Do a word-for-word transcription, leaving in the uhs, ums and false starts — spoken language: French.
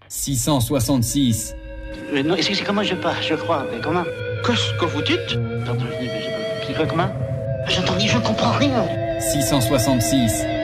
six cent soixante-six. Euh, non, c'est comment je pars, je crois. Mais comment? Qu'est-ce que vous dites? Pardon, je, je, je, comment? J'entends dire, je comprends rien. six cent soixante-six.